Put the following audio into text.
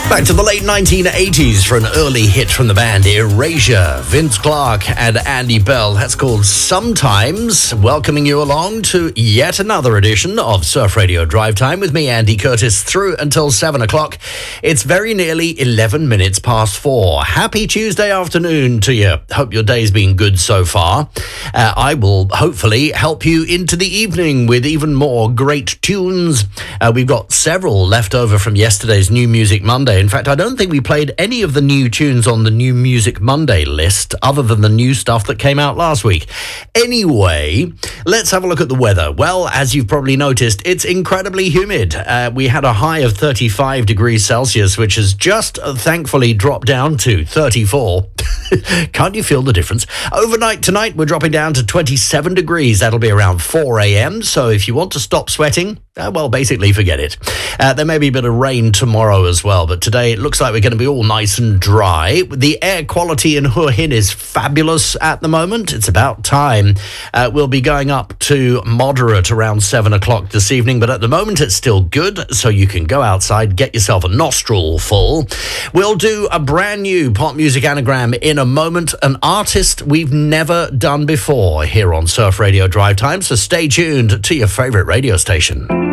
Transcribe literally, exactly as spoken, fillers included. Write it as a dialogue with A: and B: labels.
A: Back to the late nineteen eighties for an early hit from the band Erasure, Vince Clarke and Andy Bell. That's called Sometimes. Welcoming you along to yet another edition of Surf Radio Drive Time with me, Andy Curtis, through until seven o'clock. It's very nearly eleven minutes past four. Happy Tuesday afternoon to you. Hope your day's been good so far. Uh, I will hopefully help you into the evening with even more great tunes. Uh, we've got several left over from yesterday's New Music Monday. In fact, I don't think we played any of the new tunes on the New Music Monday list other than the new stuff that came out last week. Anyway, let's have a look at the weather. Well, as you've probably noticed, it's incredibly humid. Uh, we had a high of thirty-five degrees Celsius, which has just uh, thankfully dropped down to thirty-four. Can't you feel the difference? Overnight tonight, we're dropping down to twenty-seven degrees. That'll be around four a.m. So if you want to stop sweating, uh, well, basically forget it. Uh, there may be a bit of rain tomorrow as well, but today it looks like we're going to be all nice and dry. The air quality in Hua Hin is fabulous at the moment. It's about time. Uh, we'll be going up to moderate around seven o'clock this evening, but at the moment it's still good, so you can go outside, get yourself a nostril full. We'll do a brand new pop music anagram in a moment, an artist we've never done before here on Surf Radio Drive Time, so stay tuned to your favourite radio station.